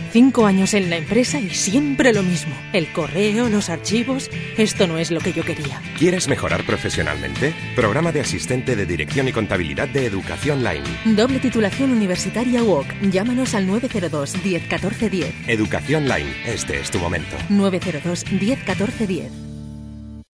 25 años en la empresa y siempre lo mismo. El correo, los archivos... Esto no es lo que yo quería. ¿Quieres mejorar profesionalmente? Programa de asistente de dirección y contabilidad de Educación Line. Doble titulación universitaria UOC. Llámanos al 902 10 14 10. Educación Line. Este es tu momento. 902 10 14 10.